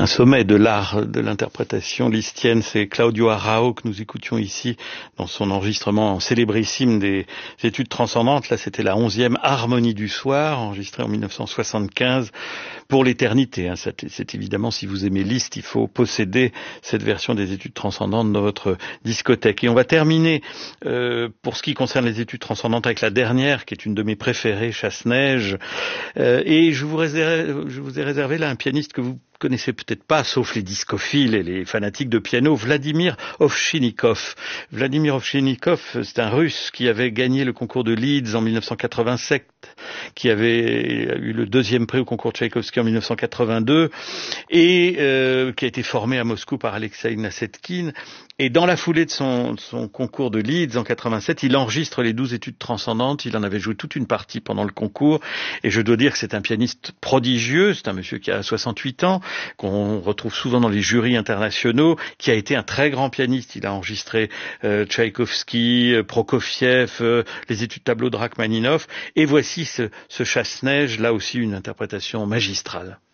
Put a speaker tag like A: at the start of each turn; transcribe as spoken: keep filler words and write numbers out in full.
A: sommet de l'art de l'interprétation lisztienne. C'est Claudio Arrau que nous écoutions ici dans son enregistrement célébrissime des études transcendantes. Là, c'était la onzième harmonie du soir, enregistrée en mille neuf cent soixante-quinze pour l'éternité. C'est, c'est évidemment, si vous aimez Liszt, il faut posséder cette version des études transcendantes dans votre discothèque. Et on va terminer euh, pour ce qui concerne les études transcendantes avec la dernière, qui est une de mes préférées, Chasse-Neige. Euh, et je vous, réserve, je vous ai réservé là un pianiste que vous connaissez peut-être pas, sauf les discophiles et les fanatiques de piano, Vladimir Ovchinnikov. Vladimir Ovchinnikov, c'est un Russe qui avait gagné le concours de Leeds en mille neuf cent quatre-vingt-sept, qui avait eu le deuxième prix au concours de Tchaïkovski en mille neuf cent quatre-vingt-deux, et euh, qui a été formé à Moscou par Alexei Nassetkin. Et dans la foulée de son, son concours de Leeds en quatre-vingt-sept, il enregistre les douze études transcendantes. Il en avait joué toute une partie pendant le concours. Et je dois dire que c'est un pianiste prodigieux. C'est un monsieur qui a soixante-huit ans, qu'on retrouve souvent dans les jurys internationaux, qui a été un très grand pianiste. Il a enregistré euh, Tchaïkovski, euh, Prokofiev, euh, les études tableaux de Rachmaninoff. Et voici ce, ce Chasse-Neige, là aussi une interprétation magistrale.